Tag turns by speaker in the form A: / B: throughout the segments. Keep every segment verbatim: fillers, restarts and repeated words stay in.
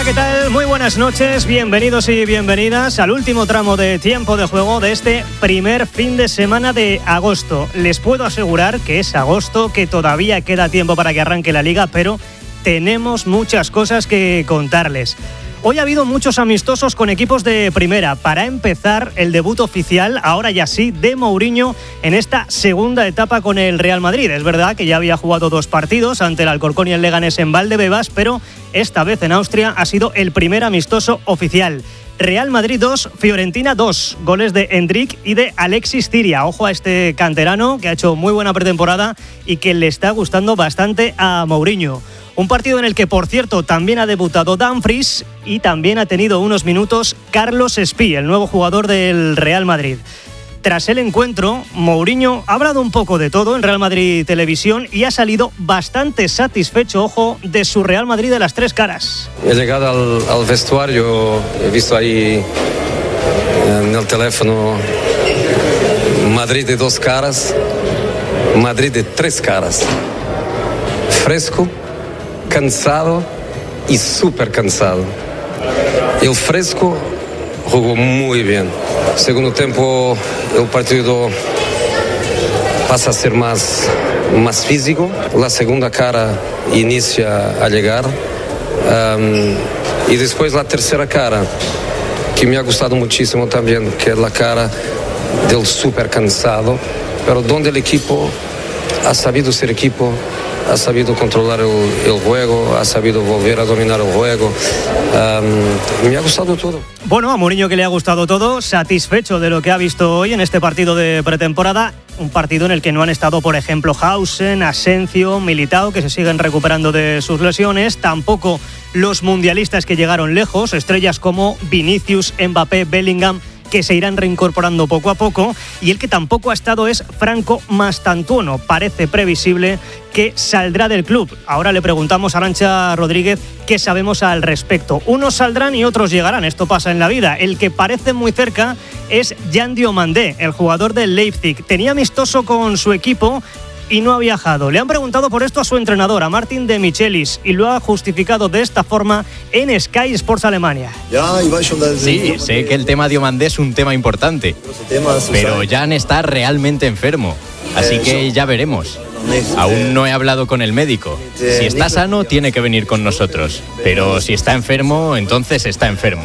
A: ¿qué tal? Muy buenas noches, bienvenidos y bienvenidas al último tramo de tiempo de juego de este primer fin de semana de agosto. Les puedo asegurar que es agosto, que todavía queda tiempo para que arranque la liga, pero tenemos muchas cosas que contarles. Hoy ha habido muchos amistosos con equipos de primera. Para empezar, el debut oficial, ahora ya sí, de Mourinho en esta segunda etapa con el Real Madrid. Es verdad que ya había jugado dos partidos ante el Alcorcón y el Leganés en Valdebebas, pero esta vez en Austria ha sido el primer amistoso oficial. Real Madrid dos, Fiorentina dos, goles de Endrick y de Alexis Ciria. Ojo a este canterano que ha hecho muy buena pretemporada y que le está gustando bastante a Mourinho. Un partido en el que, por cierto, también ha debutado Dumfries y también ha tenido unos minutos Carlos Espí, el nuevo jugador del Real Madrid. Tras el encuentro, Mourinho ha hablado un poco de todo en Real Madrid Televisión y ha salido bastante satisfecho, ojo, de su Real Madrid de las tres caras.
B: He llegado al, al vestuario, he visto ahí en el teléfono Madrid de dos caras, Madrid de tres caras. Fresco, cansado y súper cansado. El Fresco jugó muy bien. Segundo tiempo el partido pasa a ser más, más físico. La segunda cara inicia a llegar. Um, y después la tercera cara, que me ha gustado muchísimo también, que es la cara del súper cansado, pero donde el equipo ha sabido ser equipo, ha sabido controlar el, el juego, ha sabido volver a dominar el juego. Um, me ha gustado todo.
A: Bueno, a Mourinho que le ha gustado todo, satisfecho de lo que ha visto hoy en este partido de pretemporada. Un partido en el que no han estado, por ejemplo, Hausen, Asensio, Militao, que se siguen recuperando de sus lesiones. Tampoco los mundialistas que llegaron lejos, estrellas como Vinicius, Mbappé, Bellingham, que se irán reincorporando poco a poco, y el que tampoco ha estado es Franco Mastantuono. Parece previsible que saldrá del club. Ahora le preguntamos a Arantxa Rodríguez qué sabemos al respecto. Unos saldrán y otros llegarán, esto pasa en la vida. El que parece muy cerca es Jan Diomandé, el jugador del Leipzig. Tenía amistoso con su equipo y no ha viajado. Le han preguntado por esto a su entrenador, a Martin de Michelis, y lo ha justificado de esta forma en Sky Sports Alemania.
C: Sí, sé que el tema Diomandé es un tema importante, pero Jan está realmente enfermo, así que ya veremos. Aún no he hablado con el médico. Si está sano, tiene que venir con nosotros. Pero si está enfermo, entonces está enfermo.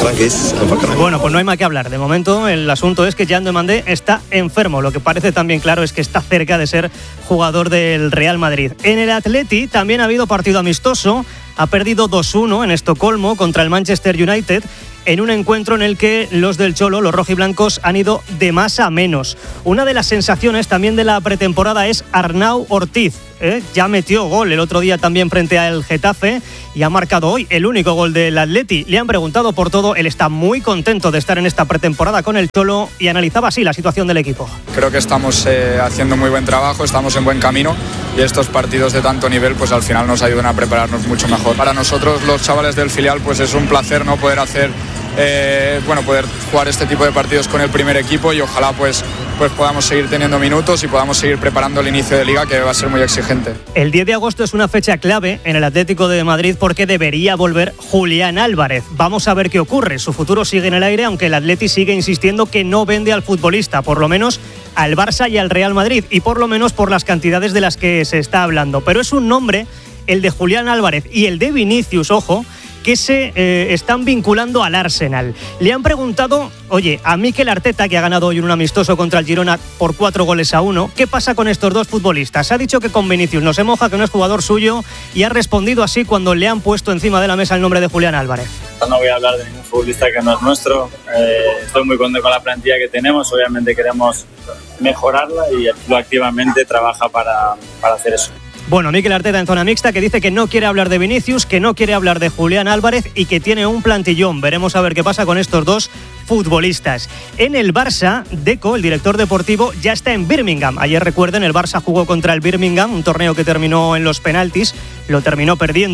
A: Bueno, pues no hay más que hablar. De momento, el asunto es que Jan Diomandé está enfermo. Lo que parece también claro es que está cerca de ser jugador del Real Madrid. En el Atleti también ha habido partido amistoso. Ha perdido dos uno en Estocolmo contra el Manchester United, en un encuentro en el que los del Cholo, los rojiblancos, han ido de más a menos. Una de las sensaciones también de la pretemporada es Arnau Ortiz. ¿eh? Ya metió gol el otro día también frente al Getafe y ha marcado hoy el único gol del Atleti. Le han preguntado por todo, él está muy contento de estar en esta pretemporada con el Cholo y analizaba así la situación del equipo.
D: Creo que estamos eh, haciendo muy buen trabajo, estamos en buen camino y estos partidos de tanto nivel pues al final nos ayudan a prepararnos mucho mejor. Para nosotros los chavales del filial pues es un placer no poder hacer Eh, bueno, poder jugar este tipo de partidos con el primer equipo y ojalá pues, pues podamos seguir teniendo minutos y podamos seguir preparando el inicio de liga, que va a ser muy exigente.
A: El diez de agosto es una fecha clave en el Atlético de Madrid porque debería volver Julián Álvarez. Vamos a ver qué ocurre. Su futuro sigue en el aire, aunque el Atleti sigue insistiendo que no vende al futbolista, por lo menos al Barça y al Real Madrid, y por lo menos por las cantidades de las que se está hablando. Pero es un nombre, el de Julián Álvarez y el de Vinicius, ojo, que se eh, están vinculando al Arsenal. Le han preguntado, oye, a Mikel Arteta, que ha ganado hoy un amistoso contra el Girona por cuatro goles a uno, ¿qué pasa con estos dos futbolistas? Ha dicho que con Vinicius no se moja, que no es jugador suyo, y ha respondido así cuando le han puesto encima de la mesa el nombre de Julián Álvarez.
E: No voy a hablar de ningún futbolista que no es nuestro. Eh, estoy muy contento con la plantilla que tenemos. Obviamente queremos mejorarla y el club activamente trabaja para, para hacer eso.
A: Bueno, Mikel Arteta en zona mixta, que dice que no quiere hablar de Vinicius, que no quiere hablar de Julián Álvarez y que tiene un plantillón. Veremos a ver qué pasa con estos dos futbolistas. En el Barça, Deco, el director deportivo, ya está en Birmingham. Ayer, recuerden, el Barça jugó contra el Birmingham, un torneo que terminó en los penaltis, lo terminó perdiendo.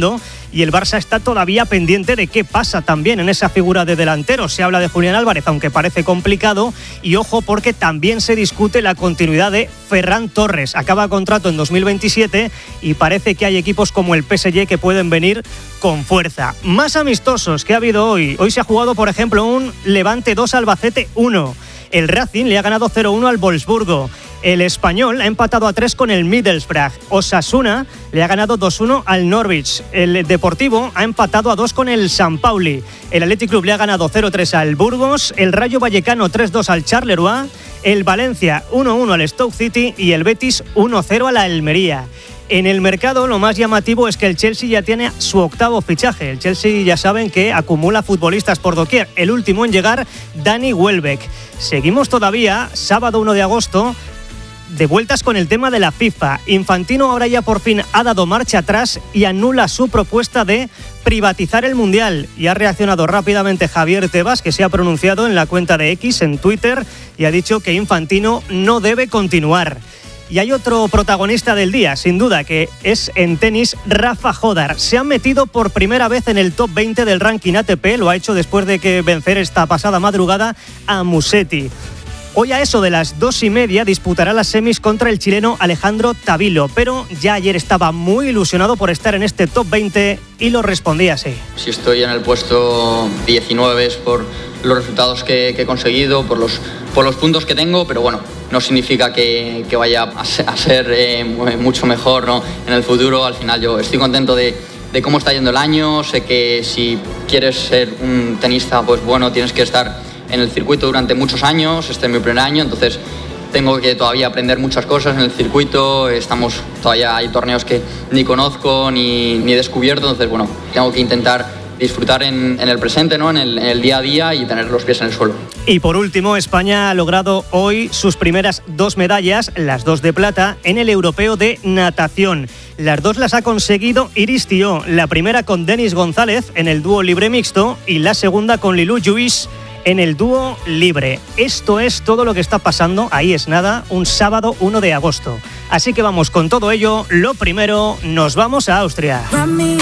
A: y el Barça está todavía pendiente de qué pasa también en esa figura de delantero. Se habla de Julián Álvarez, aunque parece complicado, y ojo porque también se discute la continuidad de Ferran Torres. Acaba contrato en dos mil veintisiete y parece que hay equipos como el P S G que pueden venir con fuerza. Más amistosos que ha habido hoy. Hoy se ha jugado, por ejemplo, un Levante dos Albacete uno. El Racing le ha ganado cero uno al Wolfsburgo. El Español ha empatado a tres con el Middlesbrough. Osasuna le ha ganado dos uno al Norwich. El Deportivo ha empatado a dos con el San Pauli. El Athletic Club le ha ganado cero tres al Burgos. El Rayo Vallecano tres dos al Charleroi. El Valencia uno uno al Stoke City y el Betis uno cero a la Almería. En el mercado lo más llamativo es que el Chelsea ya tiene su octavo fichaje. El Chelsea ya saben que acumula futbolistas por doquier. El último en llegar, Dani Welbeck. Seguimos todavía, sábado uno de agosto, de vueltas con el tema de la FIFA. Infantino ahora ya por fin ha dado marcha atrás y anula su propuesta de privatizar el Mundial. Y ha reaccionado rápidamente Javier Tebas, que se ha pronunciado en la cuenta de X, en Twitter, y ha dicho que Infantino no debe continuar. Y hay otro protagonista del día, sin duda, que es en tenis Rafa Jodar. Se ha metido por primera vez en el top veinte del ranking A T P, lo ha hecho después de que vencer esta pasada madrugada a Musetti. Hoy a eso de las dos y media disputará las semis contra el chileno Alejandro Tavilo, pero ya ayer estaba muy ilusionado por estar en este top veinte y lo respondía así.
F: Si estoy en el puesto diecinueve es por los resultados que, que he conseguido, por los, por los puntos que tengo, pero bueno, no significa que, que vaya a ser, a ser eh, mucho mejor, ¿no? En el futuro. Al final yo estoy contento de, de cómo está yendo el año. Sé que si quieres ser un tenista pues bueno, tienes que estar en el circuito durante muchos años. Este es mi primer año, entonces tengo que todavía aprender muchas cosas en el circuito. Estamos todavía, hay torneos que ni conozco ni, ni he descubierto, entonces bueno, tengo que intentar disfrutar en, en el presente, ¿no? En el, en el día a día y tener los pies en el suelo.
A: Y por último, España ha logrado hoy sus primeras dos medallas, las dos de plata, en el europeo de natación. Las dos las ha conseguido Iris Tió, la primera con Denis González en el dúo libre mixto y la segunda con Lilou Lluís en el dúo libre. Esto es todo lo que está pasando, ahí es nada, un sábado uno de agosto. Así que vamos con todo ello. Lo primero, nos vamos a Austria.